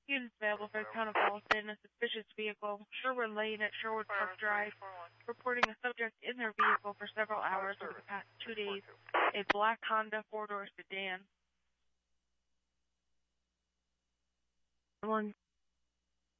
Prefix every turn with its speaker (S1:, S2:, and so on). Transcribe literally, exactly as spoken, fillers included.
S1: Units available for the town of Ballston, a suspicious vehicle, Sherwood Lane at Sherwood Park Drive, reporting a subject in their vehicle for several hours over the past two days, a black Honda four-door sedan.
S2: One.